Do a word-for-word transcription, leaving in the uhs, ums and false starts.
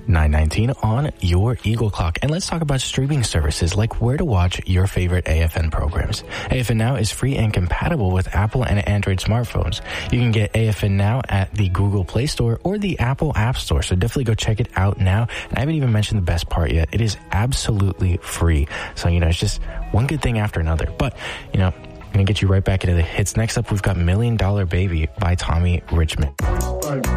nine nineteen on your Eagle Clock. And let's talk about streaming services like where to watch your favorite A F N programs. A F N Now is free and compatible with Apple and Android smartphones. You can get A F N Now at the Google Play Store or the Apple App Store. So definitely go check it out now. And I haven't even mentioned the best part yet. It is absolutely free. So, you know, it's just one good thing after another. But, you know, I'm going to get you right back into the hits. Next up, we've got Million Dollar Baby by Tommy Richmond.